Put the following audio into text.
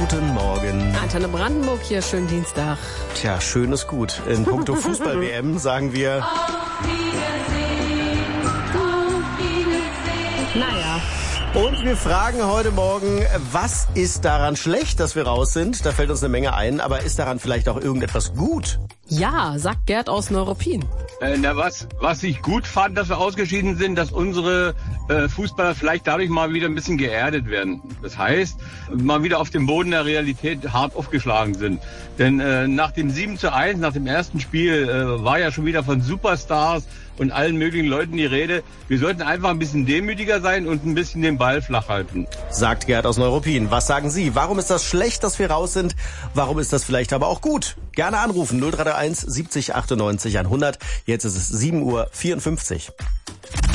Guten Morgen. Antenne Brandenburg hier, schönen Dienstag. Tja, schön ist gut. In puncto Fußball-WM sagen wir... Naja. Und wir fragen heute Morgen, was ist daran schlecht, dass wir raus sind? Da fällt uns eine Menge ein, aber ist daran vielleicht auch irgendetwas gut? Ja, sagt Gerd aus Neuruppin. Was ich gut fand, dass wir ausgeschieden sind, dass unsere Fußballer vielleicht dadurch mal wieder ein bisschen geerdet werden. Das heißt, mal wieder auf dem Boden der Realität hart aufgeschlagen sind. Denn nach dem 7:1, nach dem ersten Spiel, war ja schon wieder von Superstars und allen möglichen Leuten die Rede. Wir sollten einfach ein bisschen demütiger sein und ein bisschen den Ball flach halten. Sagt Gerd aus Neuruppin. Was sagen Sie? Warum ist das schlecht, dass wir raus sind? Warum ist das vielleicht aber auch gut? Gerne anrufen 0331 70 98 100. Jetzt ist es 7:54 Uhr.